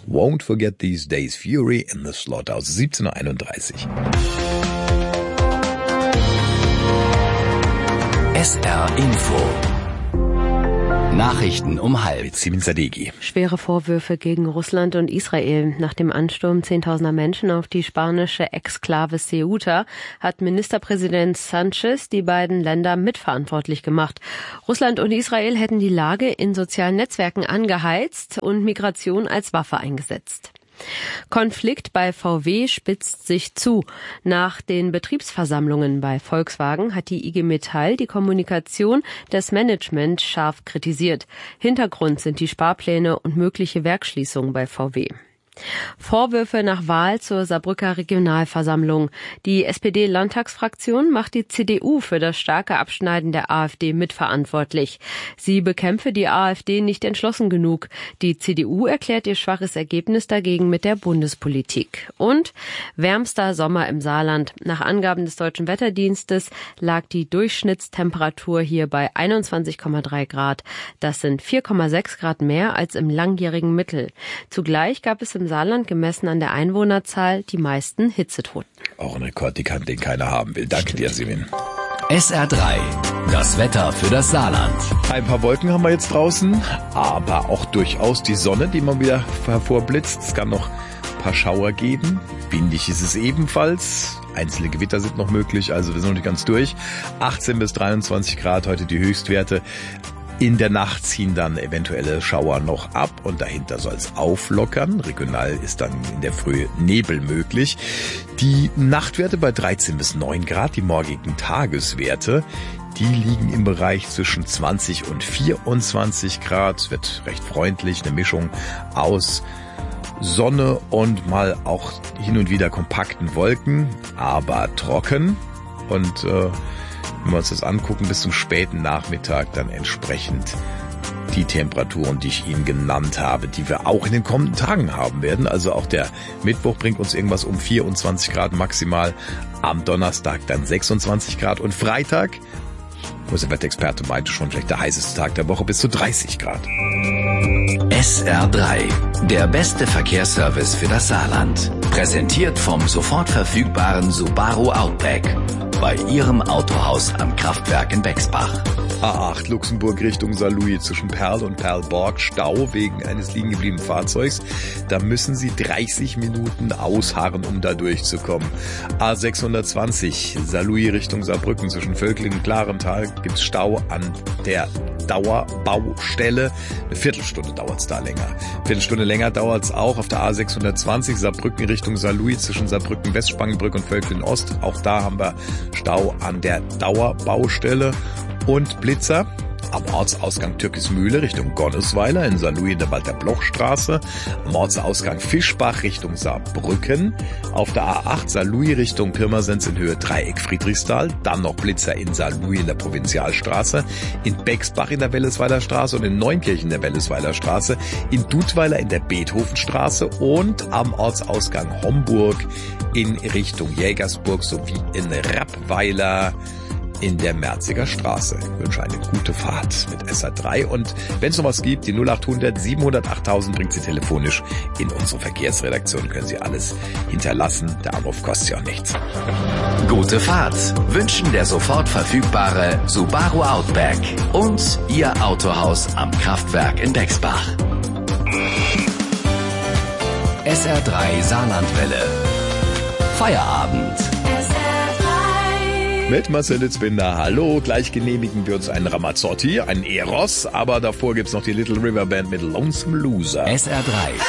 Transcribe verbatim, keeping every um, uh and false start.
Won't Forget These Days, Fury in the Slaughterhouse, siebzehn Uhr einunddreißig. S R Info. Nachrichten um halb. Simin Sadeghi. Schwere Vorwürfe gegen Russland und Israel. Nach dem Ansturm zehntausender Menschen auf die spanische Exklave Ceuta hat Ministerpräsident Sánchez die beiden Länder mitverantwortlich gemacht. Russland und Israel hätten die Lage in sozialen Netzwerken angeheizt und Migration als Waffe eingesetzt. Konflikt bei V W spitzt sich zu. Nach den Betriebsversammlungen bei Volkswagen hat die I G Metall die Kommunikation des Managements scharf kritisiert. Hintergrund sind die Sparpläne und mögliche Werksschließungen bei V W. Vorwürfe nach Wahl zur Saarbrücker Regionalversammlung. Die S P D-Landtagsfraktion macht die C D U für das starke Abschneiden der AfD mitverantwortlich. Sie bekämpfe die AfD nicht entschlossen genug. Die C D U erklärt ihr schwaches Ergebnis dagegen mit der Bundespolitik. Und wärmster Sommer im Saarland. Nach Angaben des Deutschen Wetterdienstes lag die Durchschnittstemperatur hier bei einundzwanzig Komma drei Grad. Das sind vier Komma sechs Grad mehr als im langjährigen Mittel. Zugleich gab es im Saarland gemessen an der Einwohnerzahl die meisten Hitzetoten. Auch ein Rekord, den keiner haben will. Danke dir, Simin. S R drei. Das Wetter für das Saarland. Ein paar Wolken haben wir jetzt draußen, aber auch durchaus die Sonne, die mal wieder hervorblitzt. Es kann noch ein paar Schauer geben. Windig ist es ebenfalls. Einzelne Gewitter sind noch möglich, also wir sind noch nicht ganz durch. achtzehn bis dreiundzwanzig Grad heute die Höchstwerte. In der Nacht ziehen dann eventuelle Schauer noch ab und dahinter soll es auflockern. Regional ist dann in der Früh Nebel möglich. Die Nachtwerte bei dreizehn bis neun Grad, die morgigen Tageswerte, die liegen im Bereich zwischen zwanzig und vierundzwanzig Grad. Es wird recht freundlich, eine Mischung aus Sonne und mal auch hin und wieder kompakten Wolken, aber trocken und äh, wenn wir uns das angucken, bis zum späten Nachmittag dann entsprechend die Temperaturen, die ich Ihnen genannt habe, die wir auch in den kommenden Tagen haben werden. Also auch der Mittwoch bringt uns irgendwas um vierundzwanzig Grad maximal, am Donnerstag dann sechsundzwanzig Grad und Freitag, unser Wetterexperte meinte schon, vielleicht der heißeste Tag der Woche, bis zu dreißig Grad. S R drei. Der beste Verkehrsservice für das Saarland. Präsentiert vom sofort verfügbaren Subaru Outback. Bei Ihrem Autohaus am Kraftwerk in Bexbach. A acht Luxemburg Richtung Saarlouis zwischen Perl und Perlborg. Stau wegen eines liegen gebliebenen Fahrzeugs. Da müssen Sie dreißig Minuten ausharren, um da durchzukommen. A sechshundertzwanzig Saarlouis Richtung Saarbrücken zwischen Völkling und Klarental gibt's Stau an der Dauerbaustelle. Eine Viertelstunde dauert's da länger. Eine Viertelstunde länger dauert's auch auf der A sechshundertzwanzig Saarbrücken Richtung Saarlouis zwischen Saarbrücken Westspangenbrück und Völkling Ost. Auch da haben wir Stau an der Dauerbaustelle. Und Blitzer am Ortsausgang Türkismühle Richtung Gonnesweiler in Saarlouis in der Walter-Bloch-Straße, am Ortsausgang Fischbach Richtung Saarbrücken, auf der A acht Saarlouis Richtung Pirmasens in Höhe Dreieck Friedrichsthal, dann noch Blitzer in Saarlouis in der Provinzialstraße, in Bexbach in der Wellesweiler Straße und in Neunkirchen in der Wellesweiler Straße, in Dudweiler in der Beethovenstraße und am Ortsausgang Homburg in Richtung Jägersburg sowie in Rappweiler in der Merziger Straße. Ich wünsche eine gute Fahrt mit S R drei und wenn es noch was gibt, die null acht hundert siebenhundert achttausend bringt Sie telefonisch in unsere Verkehrsredaktion, können Sie alles hinterlassen, der Anruf kostet ja auch nichts. Gute Fahrt wünschen der sofort verfügbare Subaru Outback und Ihr Autohaus am Kraftwerk in Bexbach. S R drei Saarlandwelle. Feierabend. Mit Marcel Litzbinder. Hallo, gleich genehmigen wir uns einen Ramazzotti, einen Eros, aber davor gibt's noch die Little River Band mit Lonesome Loser. S R drei.